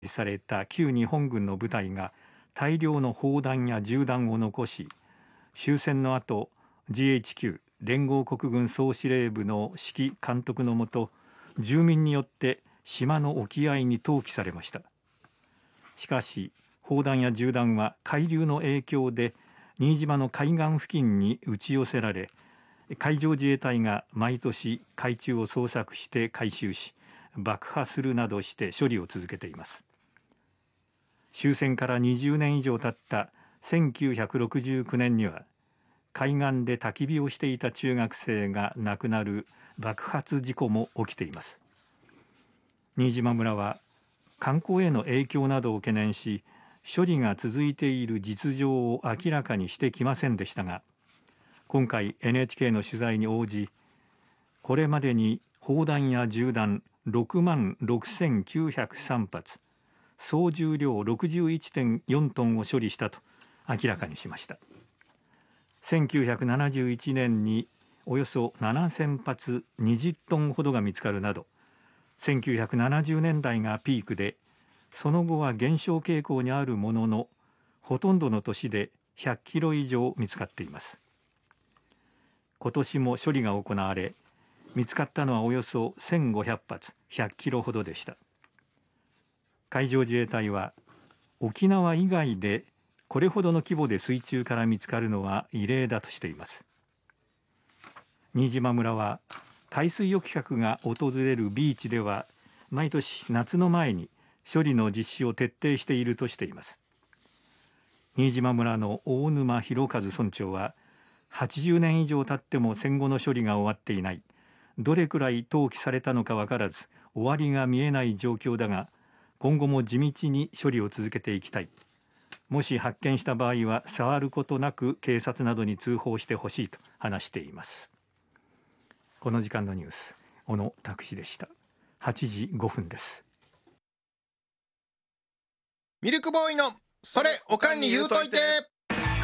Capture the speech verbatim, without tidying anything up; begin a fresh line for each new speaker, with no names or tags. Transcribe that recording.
された旧日本軍の部隊が大量の砲弾や銃弾を残し、終戦の後 ジーエイチキュー 連合国軍総司令部の指揮監督のもと、住民によって島の沖合に投棄されました。しかし砲弾や銃弾は海流の影響で新島の海岸付近に打ち寄せられ、海上自衛隊が毎年海中を捜索して回収し、爆破するなどして処理を続けています。終戦からにじゅうねん以上経ったせんきゅうひゃくろくじゅうきゅうねんには、海岸で焚き火をしていた中学生が亡くなる爆発事故も起きています。新島村は観光への影響などを懸念し、処理が続いている実情を明らかにしてきませんでしたが、今回 エヌエイチケー の取材に応じ、これまでに砲弾や銃弾ろくまんろくせんきゅうひゃくさんぱつ、総重量 ろくじゅういってんよんトンを処理したと明らかにしました。せんきゅうひゃくななじゅういちねんにおよそななせんぱつにじゅっトンほどが見つかるなど、せんきゅうひゃくななじゅうねんだいがピークで、その後は減少傾向にあるものの、ほとんどの年でひゃっキロ以上見つかっています。今年も処理が行われ、見つかったのはおよそせんごひゃくぱつ、ひゃっキロほどでした。海上自衛隊は、沖縄以外でこれほどの規模で水中から見つかるのは異例だとしています。新島村は海水浴客が訪れるビーチでは、毎年夏の前に処理の実施を徹底しているとしています。新島村の大沼博和村長は、はちじゅうねん以上経っても戦後の処理が終わっていない。どれくらい投棄されたのか分からず、終わりが見えない状況だが、今後も地道に処理を続けていきたい。もし発見した場合は、触ることなく警察などに通報してほしいと話しています。この時間のニュース、小野拓司でした。はちじごふんです。
ミルクボーイのそれおかんに言うといて。